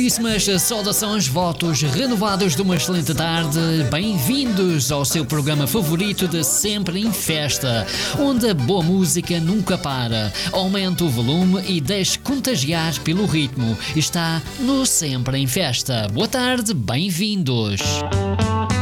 Caríssimas saudações, votos renovados de uma excelente tarde. Bem-vindos ao seu programa favorito de Sempre em Festa, onde a boa música nunca para. Aumente o volume e deixe contagiar pelo ritmo. Está no Sempre em Festa. Boa tarde, bem-vindos.